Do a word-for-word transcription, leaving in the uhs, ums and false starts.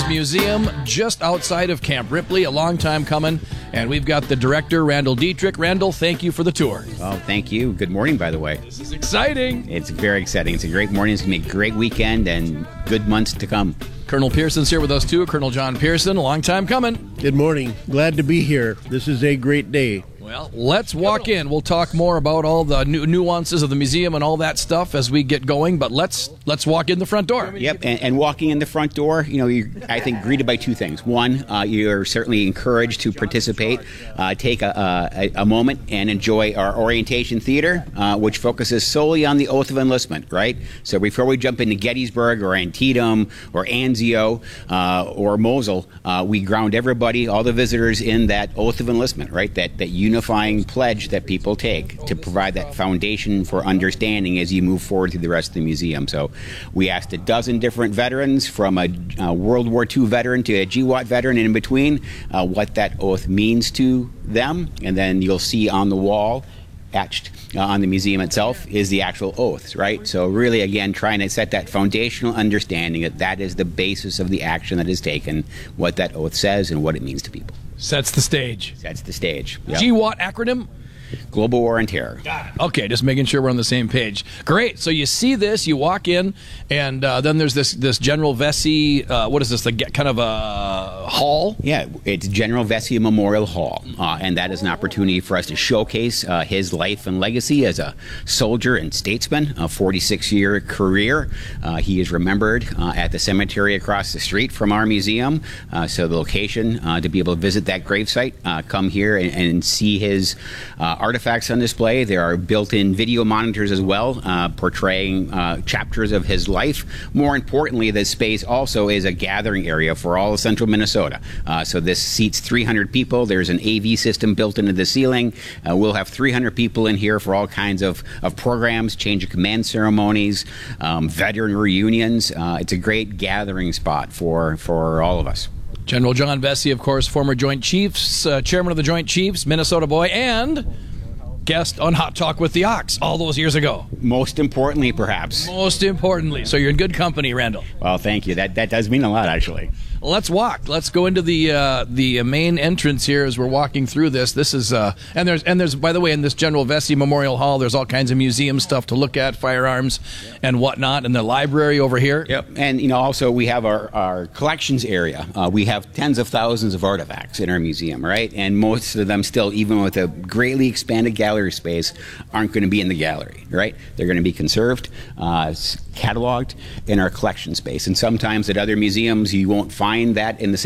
Veterans Museum just outside of Camp Ripley, a long time coming. And we've got the director, Randall Dietrich. Randall, thank you for the tour. Oh, thank you. Good morning, by the way. This is exciting. It's very exciting. It's a great morning. It's going to be a great weekend and good months to come. Colonel Pearson's here with us, too. Colonel John Pearson, a long time coming. Good morning. Glad to be here. This is a great day. Well, let's walk in. We'll talk more about all the nu- nuances of the museum and all that stuff as we get going, but let's let's walk in the front door. Yep, and, and walking in the front door, you know, you're, I think, greeted by two things. One, uh, you're certainly encouraged to participate, uh, take a, a, a moment and enjoy our orientation theater, uh, which focuses solely on the oath of enlistment, right? So before we jump into Gettysburg or Antietam or Anzio uh, or Mosul, uh, we ground everybody, all the visitors, in that oath of enlistment, right? That, that unifying pledge that people take to provide that foundation for understanding as you move forward through the rest of the museum. So we asked a dozen different veterans, from a, a World War Two veteran to a G WOT veteran and in between, uh, what that oath means to them. And then you'll see on the wall, etched uh, on the museum itself, is the actual oaths, right? So really, again, trying to set that foundational understanding that that is the basis of the action that is taken, what that oath says and what it means to people. Sets the stage. Sets the stage. Yep. G WOT acronym? Global War on Terror. Got it. Okay, just making sure we're on the same page. Great. So you see this, you walk in, and uh, then there's this this General Vesey. Uh, what is this? The kind of a hall? Yeah, it's General Vesey Memorial Hall, uh, and that is an opportunity for us to showcase uh, his life and legacy as a soldier and statesman. A forty-six year career. Uh, he is remembered uh, at the cemetery across the street from our museum. Uh, so the location uh, to be able to visit that gravesite, uh, come here and, and see his uh, artifacts on display. There are built-in video monitors as well, uh, portraying uh, chapters of his life. More importantly, this space also is a gathering area for all of central Minnesota. Uh, so this seats three hundred people. There's an A V system built into the ceiling. Uh, we'll have three hundred people in here for all kinds of, of programs, change of command ceremonies, um, veteran reunions. Uh, it's a great gathering spot for, for all of us. General John Vesey, of course, former Joint Chiefs, uh, chairman of the Joint Chiefs, Minnesota boy, and guest on Hot Talk with the Ox all those years ago. Most importantly, perhaps. Most importantly. So you're in good company, Randall. Well, thank you. That that does mean a lot, actually. Let's walk. Let's go into the uh, the main entrance here as we're walking through this. This is uh, and there's and there's by the way, in this General Vesey Memorial Hall, there's all kinds of museum stuff to look at, firearms and whatnot, and the library over here. Yep. And you know, also we have our our collections area. Uh, we have tens of thousands of artifacts in our museum, right? And most of them still, even with a greatly expanded gallery space, aren't going to be in the gallery, right? They're going to be conserved, uh, cataloged in our collection space. And sometimes at other museums, you won't find that in the same